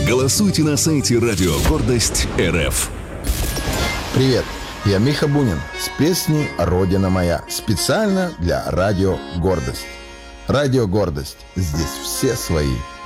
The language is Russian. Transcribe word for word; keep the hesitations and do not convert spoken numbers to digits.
Голосуйте на сайте Радио Гордость РФ. Привет, я Миха Бунин с песней «Родина моя». Специально для Радио Гордость. Радио Гордость. Здесь все свои.